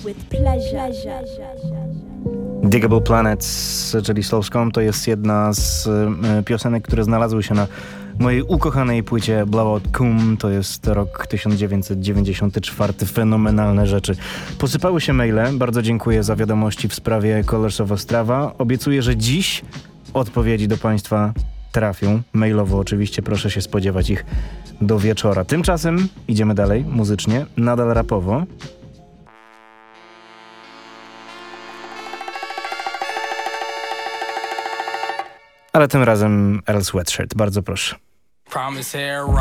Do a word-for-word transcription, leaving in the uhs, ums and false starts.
with pleasure. Digable Planets, czyli Slow Scum, to jest jedna z y, piosenek, które znalazły się na mojej ukochanej płycie Blowout Cum. To jest rok tysiąc dziewięćset dziewięćdziesiąty czwarty. Fenomenalne rzeczy. Posypały się maile. Bardzo dziękuję za wiadomości w sprawie Colors of Ostrava. Obiecuję, że dziś odpowiedzi do Państwa trafią. Mailowo oczywiście, proszę się spodziewać ich do wieczora. Tymczasem idziemy dalej, muzycznie, nadal rapowo. Ale tym razem Earl Sweatshirt. Bardzo proszę.